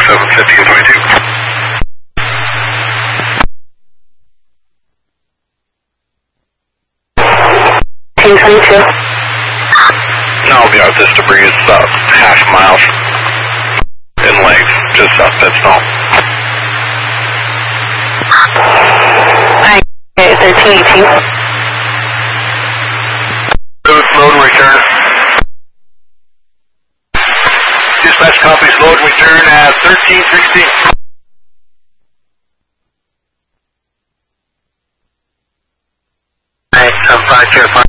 1522. 1522. No, I'll be out this debris. It's about half a mile in length, just south of Pittsville. Hi, 1318. Load and return. Dispatch copies load and return at 1316. Alright, 5 Chair 5.